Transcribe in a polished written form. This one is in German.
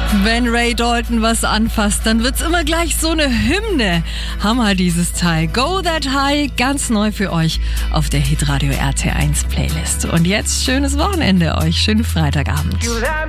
Wenn Ray Dalton was anfasst, dann wird's immer gleich so eine Hymne. Hammer dieses Teil. Go That High, ganz neu für euch auf der Hitradio RT1 Playlist. Und jetzt schönes Wochenende euch, schönen Freitagabend.